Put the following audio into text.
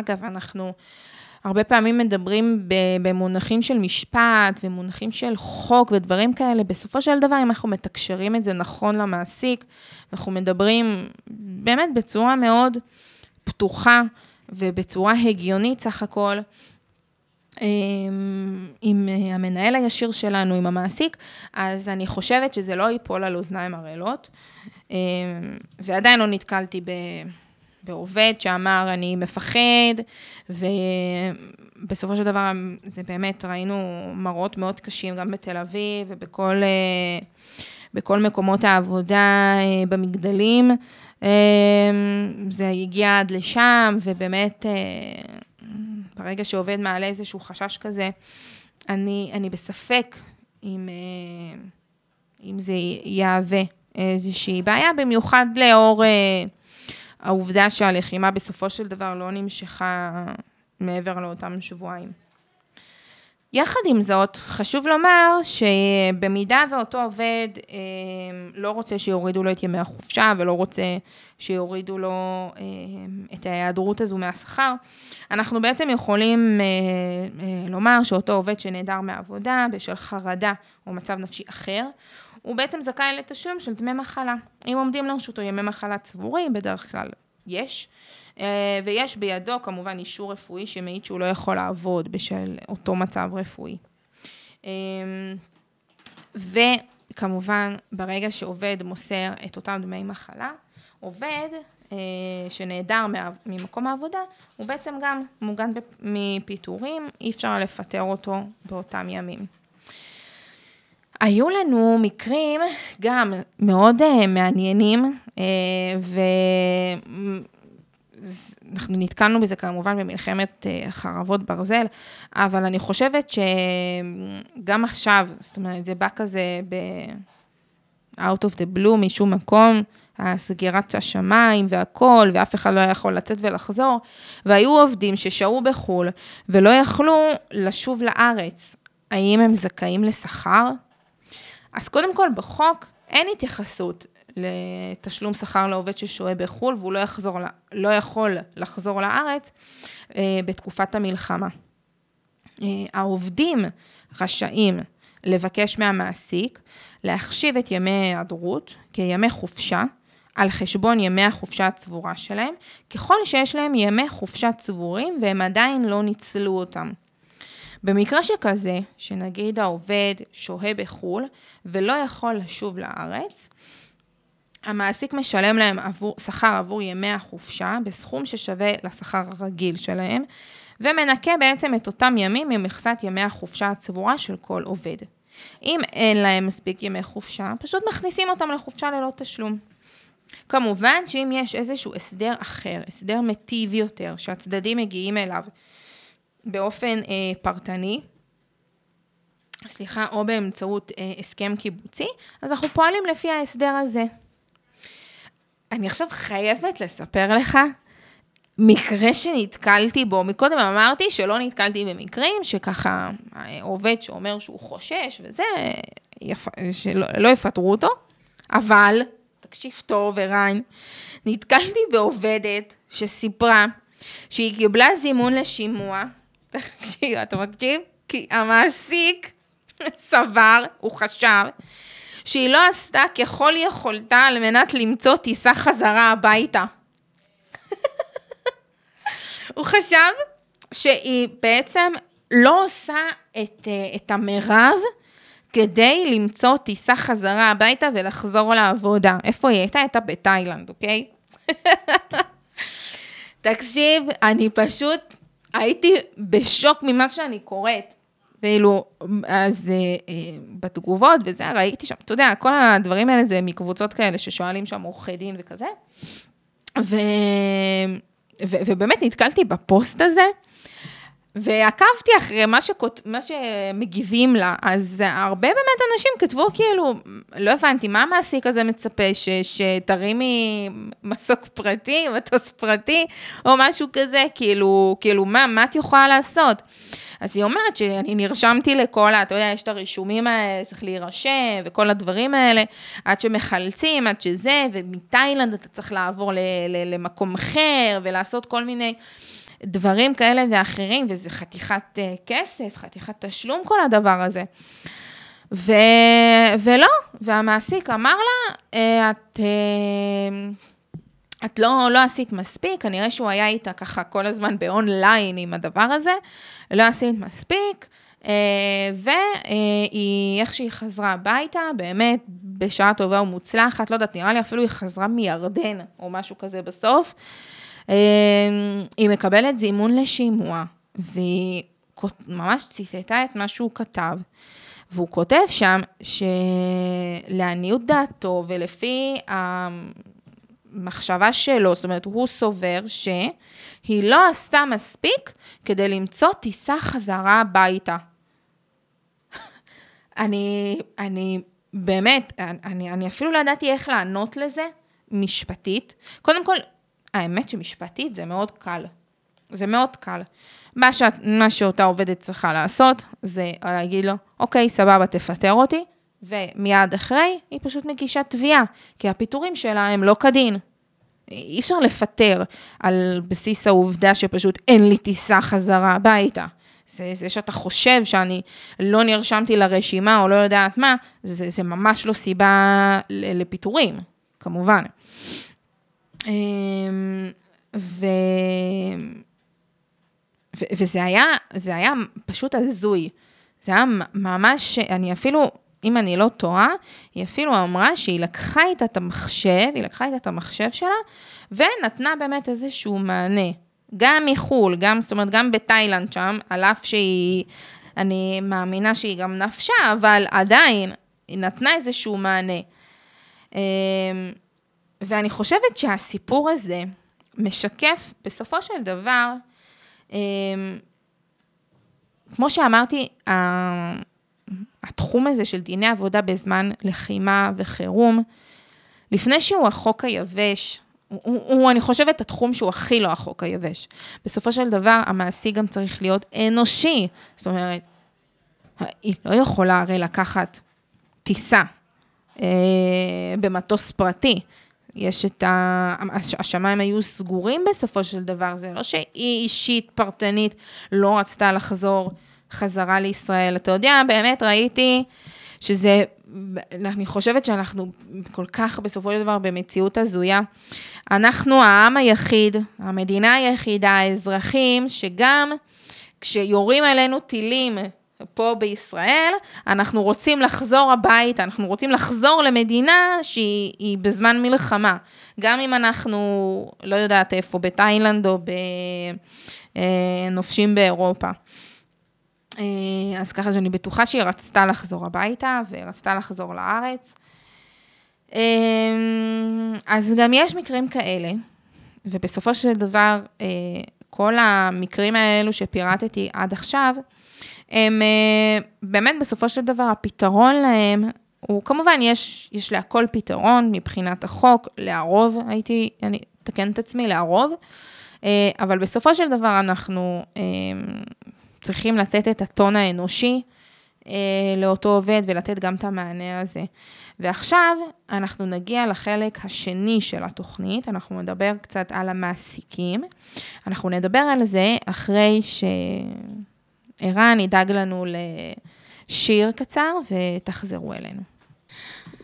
אגב, אנחנו הרבה פעמים מדברים במונחים של משפט, ומונחים של חוק ודברים כאלה, בסופו של דבר, אם אנחנו מתקשרים את זה נכון למעסיק, אנחנו מדברים באמת בצורה מאוד פתוחה, ובצורה הגיונית סך הכל, עם המנהל הישיר שלנו, עם המעסיק, אז אני חושבת שזה לא ייפול על אוזניים ערלות, ועדיין לא נתקלתי בעובד שאמר, אני מפחד, ובסופו של דבר, זה באמת, ראינו מראות מאוד קשים, גם בתל אביב, ובכל מקומות העבודה במגדלים, זה הגיע עד לשם, ובאמת, ברגע שעובד מעלה איזשהו חשש כזה, אני בספק אם זה יהווה איזושהי בעיה, במיוחד לאור העובדה שהלחימה בסופו של דבר לא נמשכה מעבר לאותם שבועיים. יחד עם זאת, חשוב לומר שבמידה ואותו עובד לא רוצה שיורידו לו את ימי החופשה, ולא רוצה שיורידו לו את ההיעדרות הזו מהשכר, אנחנו בעצם יכולים לומר שאותו עובד שנעדר מעבודה, בשל חרדה או מצב נפשי אחר, הוא בעצם זכאי לתשלום של דמי מחלה. אם עומדים לרשותו ימי מחלה צבורים, בדרך כלל יש, ויש בידו כמובן אישור רפואי שמעיד שהוא לא יכול לעבוד בשל אותו מצב רפואי. וכמובן ברגע שעובד מוסר את אותם דמי מחלה, עובד שנעדר ממקום העבודה, הוא בעצם גם מוגן מפיטורים, אי אפשר לפטר אותו באותם ימים. היו לנו מקרים גם מאוד מעניינים, אנחנו נתקלנו בזה כמובן במלחמת חרבות ברזל, אבל אני חושבת שגם עכשיו, זאת אומרת, זה בא כזה out of the blue משום מקום, סגירת השמיים והכל, ואף אחד לא יכול לצאת ולחזור, והיו עובדים ששהו בחול, ולא יכלו לשוב לארץ. האם הם זכאים לשכר? אז קודם כל בחוק אין התייחסות לתשלום שכר לעובד ששוהה בחול, והוא לא יכול לחזור לארץ בתקופת המלחמה. העובדים רשאים לבקש מהמעסיק להחשיב את ימי ההיעדרות כימי חופשה, על חשבון ימי החופשה הצבורה שלהם, ככל שיש להם ימי חופשה צבורים והם עדיין לא ניצלו אותם. במקרה שכזה, שנגיד העובד שוהה בחול ולא יכול לשוב לארץ, המעסיק משלם להם שכר עבור ימי החופשה בסכום ששווה לשכר הרגיל שלהם, ומנקה בעצם את אותם ימים ממכסת ימי החופשה הצבורה של כל עובד. אם אין להם מספיק ימי חופשה, פשוט מכניסים אותם לחופשה ללא תשלום. כמובן שאם יש איזשהו הסדר אחר, הסדר מטיב יותר, שהצדדים מגיעים אליו באופן פרטני, או באמצעות הסכם קיבוצי, אז אנחנו פועלים לפי ההסדר הזה. אני עכשיו חייבת לספר לך, מקרה שנתקלתי בו, מקודם אמרתי שלא נתקלתי במקרים, שככה עובד שאומר שהוא חושש, וזה, שלא יפטרו אותו, אבל, תקשיב טוב וריין, נתקלתי בעובדת שסיפרה, שהיא קיבלה זימון לשימוע, תקשיב, אתה מקשיב? כי המעסיק סבר, הוא חשב, שהיא לא עשתה ככל יכולתה על מנת למצוא טיסה חזרה הביתה. הוא חשב שהיא בעצם לא עושה את המרב כדי למצוא טיסה חזרה הביתה ולחזור לעבודה. איפה היא הייתה? הייתה בתאילנד, אוקיי? תקשיב, אני פשוט הייתי בשוק ממה שאני קוראת. ואילו, אז בתגובות וזה, ראיתי שם, אתה יודע, כל הדברים האלה זה מקבוצות כאלה ששואלים שם עורכי דין וכזה. ובאמת נתקלתי בפוסט הזה, ועקבתי אחרי מה שמגיבים לה, אז הרבה באמת אנשים כתבו כאילו, לא הבנתי, מה המעסיק הזה מצפה, שתרימי מסוק פרטי, מטוס פרטי, או משהו כזה, כאילו מה את יכולה לעשות? אז היא אומרת שאני נרשמתי לכל, אתה יודע, יש את הרישומים האלה, צריך להירשם, וכל הדברים האלה, עד שמחלצים, עד שזה, ומתאילנד אתה צריך לעבור למקום אחר, ולעשות כל מיני דברים כאלה ואחרים, וזה חתיכת כסף, חתיכת תשלום, כל הדבר הזה. ולא, והמעסיק אמר לה, את לא עשית מספיק, כנראה שהוא היה איתה ככה כל הזמן באונליין עם הדבר הזה, לא עשית מספיק, והיא, איך שהיא חזרה הביתה, באמת בשעה טובה ומוצלחת, לא יודעת, נראה לי אפילו היא חזרה מירדן, או משהו כזה בסוף, היא מקבלת זימון לשימוע, והיא ממש ציטטה את מה שהוא כתב, והוא כותב שם שלעניות דעתו ולפי המחשבה שלו, זאת אומרת, הוא סובר שהיא לא עשתה מספיק כדי למצוא טיסה חזרה הביתה. אני באמת, אני אפילו לא ידעתי איך לענות לזה משפטית. קודם כל, האמת שמשפטית זה מאוד קל. זה מאוד קל. מה שאותה עובדת צריכה לעשות, זה להגיד לו, אוקיי, סבבה, תפטר אותי, ומיד אחרי, היא פשוט מגישה תביעה, כי הפיטורים שלה הם לא כדין. אי אפשר לפטר על בסיס העובדה שפשוט אין לי טיסה חזרה הביתה. זה שאתה חושב שאני לא נרשמתי לרשימה, או לא יודעת מה, זה ממש לא סיבה לפיטורים, כמובן. וזה היה פשוט הזוי. זה היה ממש, אני אפילו, אם אני לא טועה, היא אפילו אמרה שהיא לקחה איתה את המחשב שלה, ונתנה באמת איזשהו מענה. גם מחול, זאת אומרת, גם בתאילנד שם, על אף אני מאמינה שהיא גם נפשה, אבל עדיין, היא נתנה איזשהו מענה. ואני חושבת שהסיפור הזה משקף, בסופו של דבר, כמו שאמרתי, התחום הזה של דיני עבודה בזמן לחימה וחירום, לפני שהוא החוק היבש, אני חושבת התחום שהוא הכי לא החוק היבש. בסופו של דבר, המעסיק גם צריך להיות אנושי. זאת אומרת, היא לא יכולה הרי לקחת טיסה במטוס פרטי. השמיים היו סגורים בסופו של דבר, זה לא שהיא אישית פרטנית לא רצתה לחזור חזרה לישראל. אתה יודע, באמת ראיתי שזה, אני חושבת שאנחנו כל כך בסופו של דבר במציאות הזויה. אנחנו העם היחיד, המדינה היחידה, האזרחים, שגם כשיורים עלינו טילים פה בישראל, אנחנו רוצים לחזור הביתה, אנחנו רוצים לחזור למדינה שהיא בזמן מלחמה. גם אם אנחנו, לא יודעת איפה, בתאילנד או בנופשים באירופה. אז ככה שאני בטוחה שהיא רצתה לחזור הביתה, ורצתה לחזור לארץ. אז גם יש מקרים כאלה, ובסופו של דבר, כל המקרים האלו שפירטתי עד עכשיו, הם באמת בסופו של דבר, הפתרון להם, הוא כמובן יש להכל פתרון מבחינת החוק, לערוב, אני אתקן את עצמי, לערוב, אבל בסופו של דבר אנחנו צריכים לתת את הטון האנושי לאותו עובד, ולתת גם את המענה הזה. ועכשיו אנחנו נגיע לחלק השני של התוכנית, אנחנו נדבר קצת על המעסיקים, אנחנו נדבר על זה אחרי שערן ידאג לנו לשיר קצר, ותחזרו אלינו.